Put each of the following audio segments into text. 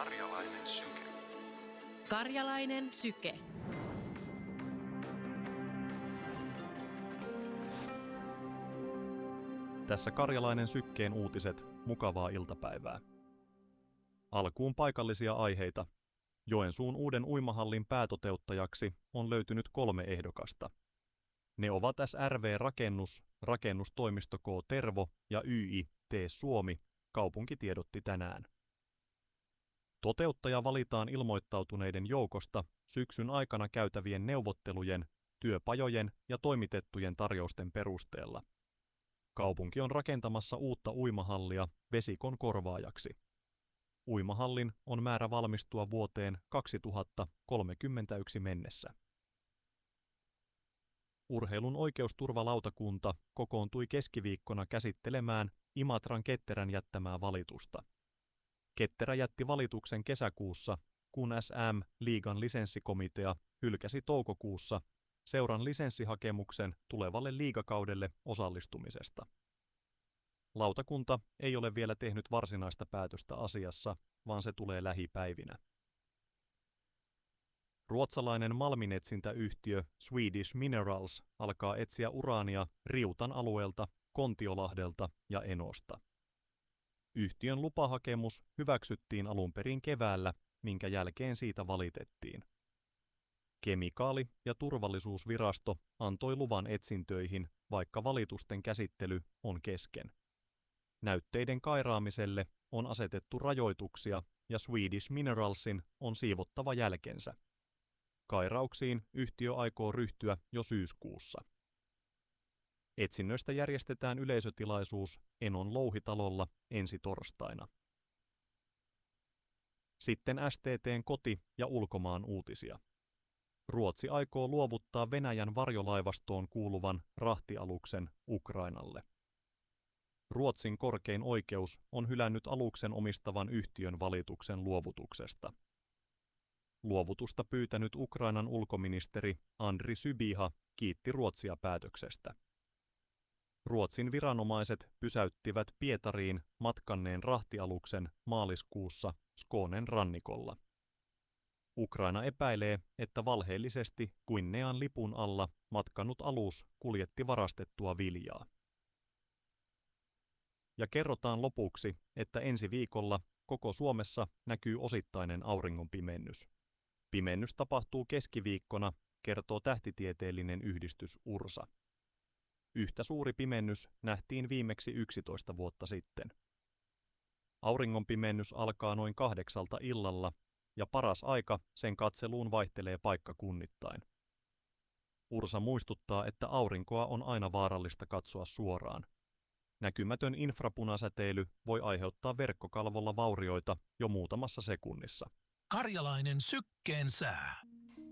Karjalainen syke. Karjalainen syke. Tässä Karjalainen sykkeen uutiset, mukavaa iltapäivää. Alkuun paikallisia aiheita. Joensuun uuden uimahallin päätoteuttajaksi on löytynyt 3 ehdokasta. Ne ovat SRV Rakennus, Rakennustoimisto K Tervo ja YI T Suomi, kaupunki tiedotti tänään. Toteuttaja valitaan ilmoittautuneiden joukosta syksyn aikana käytävien neuvottelujen, työpajojen ja toimitettujen tarjousten perusteella. Kaupunki on rakentamassa uutta uimahallia Vesikon korvaajaksi. Uimahallin on määrä valmistua vuoteen 2031 mennessä. Urheilun oikeusturvalautakunta kokoontui keskiviikkona käsittelemään Imatran Ketterän jättämää valitusta. Ketterä jätti valituksen kesäkuussa, kun SM-liigan lisenssikomitea hylkäsi toukokuussa seuran lisenssihakemuksen tulevalle liigakaudelle osallistumisesta. Lautakunta ei ole vielä tehnyt varsinaista päätöstä asiassa, vaan se tulee lähipäivinä. Ruotsalainen malminetsintäyhtiö Swedish Minerals alkaa etsiä uraania Riutan alueelta, Kontiolahdelta ja Enosta. Yhtiön lupahakemus hyväksyttiin alun perin keväällä, minkä jälkeen siitä valitettiin. Kemikaali- ja turvallisuusvirasto antoi luvan etsintöihin, vaikka valitusten käsittely on kesken. Näytteiden kairaamiselle on asetettu rajoituksia ja Swedish Mineralsin on siivottava jälkensä. Kairauksiin yhtiö aikoo ryhtyä jo syyskuussa. Etsinnöistä järjestetään yleisötilaisuus Enon louhitalolla ensi torstaina. Sitten STT:n koti- ja ulkomaan uutisia. Ruotsi aikoo luovuttaa Venäjän varjolaivastoon kuuluvan rahtialuksen Ukrainalle. Ruotsin korkein oikeus on hylännyt aluksen omistavan yhtiön valituksen luovutuksesta. Luovutusta pyytänyt Ukrainan ulkoministeri Andri Sybiha kiitti Ruotsia päätöksestä. Ruotsin viranomaiset pysäyttivät Pietariin matkanneen rahtialuksen maaliskuussa Skånen rannikolla. Ukraina epäilee, että valheellisesti Guinean lipun alla matkannut alus kuljetti varastettua viljaa. Ja kerrotaan lopuksi, että ensi viikolla koko Suomessa näkyy osittainen auringonpimennys. Pimennys tapahtuu keskiviikkona, kertoo tähtitieteellinen yhdistys URSA. Yhtä suuri pimennys nähtiin viimeksi 11 vuotta sitten. Auringonpimennys alkaa noin 8 illalla ja paras aika sen katseluun vaihtelee paikkakunnittain. URSA muistuttaa, että aurinkoa on aina vaarallista katsoa suoraan. Näkymätön infrapunasäteily voi aiheuttaa verkkokalvolla vaurioita jo muutamassa sekunnissa. Karjalainen sykkeen sää.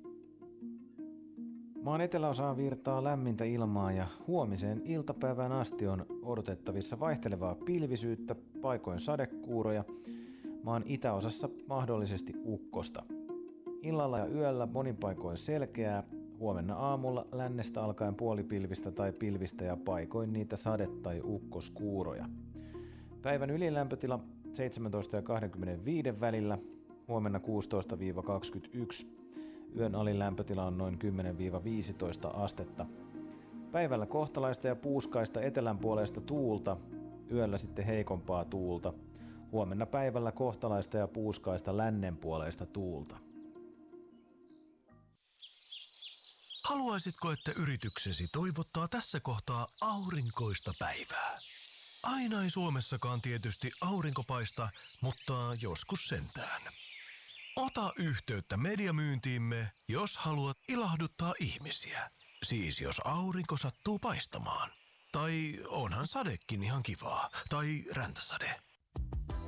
Maan eteläosaan virtaa lämmintä ilmaa ja huomiseen iltapäivään asti on odotettavissa vaihtelevaa pilvisyyttä, paikoin sadekuuroja, maan itäosassa mahdollisesti ukkosta. Illalla ja yöllä monin paikoin selkeää, huomenna aamulla lännestä alkaen puolipilvistä tai pilvistä ja paikoin niitä sade- tai ukkoskuuroja. Päivän ylilämpötila 17 ja 25 välillä, huomenna 16-21. Yön alin lämpötila on noin 10-15 astetta. Päivällä kohtalaista ja puuskaista etelänpuoleista tuulta, yöllä sitten heikompaa tuulta. Huomenna päivällä kohtalaista ja puuskaista lännenpuoleista tuulta. Haluaisitko, että yrityksesi toivottaa tässä kohtaa aurinkoista päivää? Aina ei Suomessakaan tietysti aurinko paista, mutta joskus sentään. Ota yhteyttä mediamyyntiimme, jos haluat ilahduttaa ihmisiä. Siis jos aurinko sattuu paistamaan. Tai onhan sadekin ihan kivaa. Tai räntäsade.